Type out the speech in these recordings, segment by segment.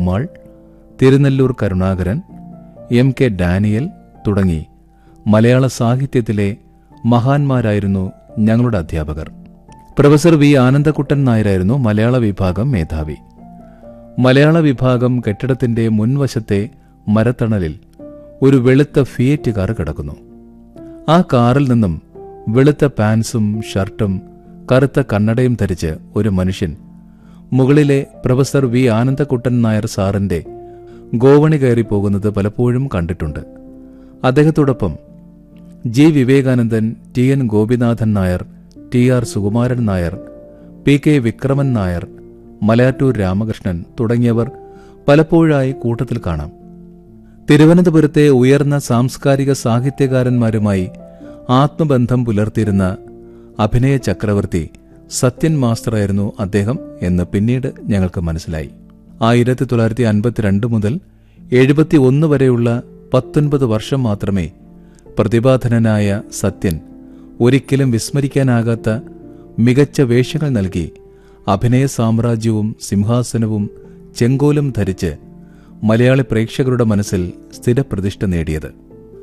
Perumal, Thirunellur Karunakaran, MK. Daniel തുടങ്ങി മലയാള സാഹിത്യത്തിലെ മഹാന്മാരായിരുന്നു ഞങ്ങളുടെ അധ്യാപകർ. Professor V. ആനന്ദക്കുട്ടൻ നായരായിരുന്നു മലയാള വിഭാഗം മേധാവി. മലയാള വിഭാഗം കെട്ടിടത്തിന്റെ മുൻവശത്തെ മരത്തണലിൽ ഒരു വെളുത്ത ഫിയറ്റ് കാർ കിടക്കുന്നു. ആ കാറിൽ നിന്നും വെളുത്ത പാൻസും ഷർട്ടും കറുത്ത കണ്ണടയും ധരിച്ച് ഒരു മനുഷ്യൻ മുകളിലെ പ്രൊഫസർ വി. ആനന്ദക്കുട്ടൻ നായർ സാറിന്റെ ഗോവണി കയറി പോകുന്നത് പലപ്പോഴും കണ്ടിട്ടുണ്ട്. അദ്ദേഹത്തോടൊപ്പം ജി. വിവേകാനന്ദൻ, T. N. Gopinathan Nair, T. R. Sukumaran Nair, P. K. Vikraman Nair, Malayattoor Ramakrishnan തുടങ്ങിയവർ പലപ്പോഴായി കൂട്ടത്തിൽ കാണാം. തിരുവനന്തപുരത്തെ ഉയർന്ന സാംസ്കാരിക സാഹിത്യകാരന്മാരുമായി ആത്മബന്ധം പുലർത്തിയിരുന്ന അഭിനയ ചക്രവർത്തി സത്യൻ മാസ്റ്ററായിരുന്നു അദ്ദേഹം എന്ന് പിന്നീട് ഞങ്ങൾക്ക് മനസ്സിലായി. 1952 മുതൽ 71 വരെയുള്ള 19 വർഷം മാത്രമേ പ്രതിഭാധനനായ സത്യൻ ഒരിക്കലും വിസ്മരിക്കാനാകാത്ത മികച്ച വേഷങ്ങൾ നൽകി അഭിനയ സാമ്രാജ്യവും സിംഹാസനവും ചെങ്കോലും ധരിച്ച് മലയാളി പ്രേക്ഷകരുടെ മനസ്സിൽ സ്ഥിരപ്രതിഷ്ഠ നേടിയത്.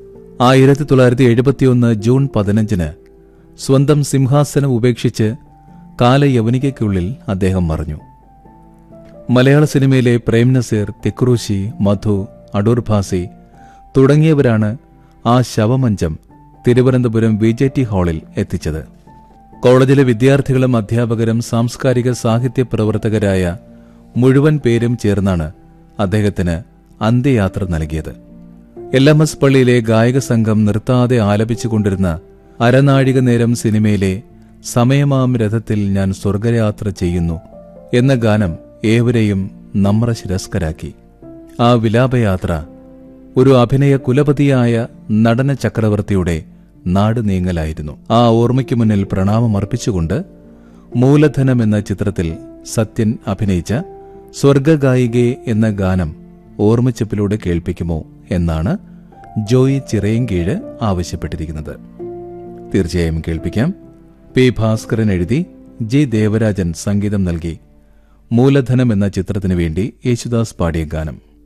1971 ജൂൺ 15 സ്വന്തം സിംഹാസനം ഉപേക്ഷിച്ച് കാലയവനികയ്ക്കുള്ളിൽ അദ്ദേഹം മറഞ്ഞു. മലയാള സിനിമയിലെ പ്രേം നസീർ, തിക്രൂശി, മധു, അടൂർ ഭാസി തുടങ്ങിയവരാണ് ആ ശവമഞ്ചം തിരുവനന്തപുരം VJT ഹാളിൽ എത്തിച്ചത്. കോളേജിലെ വിദ്യാർത്ഥികളും അധ്യാപകരും സാംസ്കാരിക സാഹിത്യ പ്രവർത്തകരായ മുഴുവൻ പേരും ചേർന്നാണ് അദ്ദേഹത്തിന് അന്ത്യയാത്ര നൽകിയത്. LMS പള്ളിയിലെ ഗായക സംഘം നിർത്താതെ ആലപിച്ചുകൊണ്ടിരുന്ന അരനാഴിക നേരം സിനിമയിലെ സമയമാം രഥത്തിൽ ഞാൻ സ്വർഗയാത്ര ചെയ്യുന്നു എന്ന ഗാനം ഏവരെയും നമ്രശിരസ്കരാക്കി. ആ വിലാപയാത്ര ഒരു അഭിനയ കുലപതിയായ നടന ചക്രവർത്തിയുടെ നാട് നീങ്ങലായിരുന്നു. ആ ഓർമ്മയ്ക്ക് മുന്നിൽ പ്രണാമമർപ്പിച്ചുകൊണ്ട് മൂലധനം എന്ന ചിത്രത്തിൽ സത്യൻ അഭിനയിച്ച സ്വർഗഗായികെ എന്ന ഗാനം ഓർമ്മച്ചപ്പിലൂടെ കേൾപ്പിക്കുമോ എന്നാണ് ജോയി ചിറയൻകീഴ് ആവശ്യപ്പെട്ടിരിക്കുന്നത്. തീർച്ചയായും കേൾപ്പിക്കാം. പി. ഭാസ്കരൻ എഴുതി ജി. ദേവരാജൻ സംഗീതം നൽകി മൂലധനം എന്ന ചിത്രത്തിനു വേണ്ടി യേശുദാസ് പാടിയ ഗാനം.